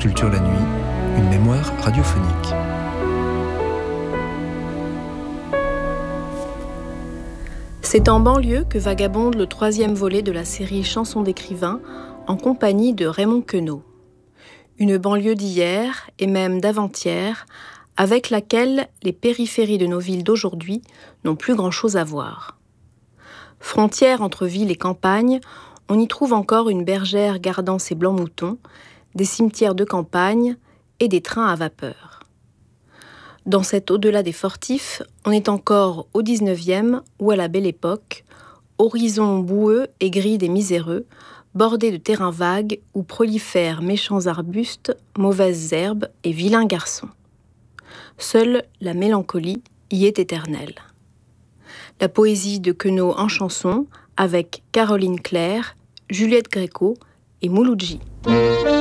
Culture la nuit, une mémoire radiophonique. C'est en banlieue que vagabonde le 3e volet de la série Chansons d'écrivains en compagnie de Raymond Queneau. Une banlieue d'hier et même d'avant-hier avec laquelle les périphéries de nos villes d'aujourd'hui n'ont plus grand-chose à voir. Frontière entre ville et campagne, on y trouve encore une bergère gardant ses blancs moutons, des cimetières de campagne et des trains à vapeur. Dans cet au-delà des fortifs, on est encore au 19e ou à la Belle Époque, horizon boueux et gris des miséreux, bordé de terrains vagues où prolifèrent méchants arbustes, mauvaises herbes et vilains garçons. Seule la mélancolie y est éternelle. La poésie de Queneau en chanson avec Caroline Claire, Juliette Gréco et Mouloudji.